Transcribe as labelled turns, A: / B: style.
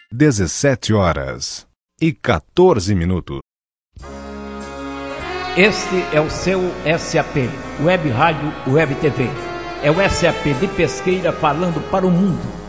A: 17h14.
B: Este é o seu SAP, Web Rádio Web TV. É o SAP de Pesqueira falando para o mundo.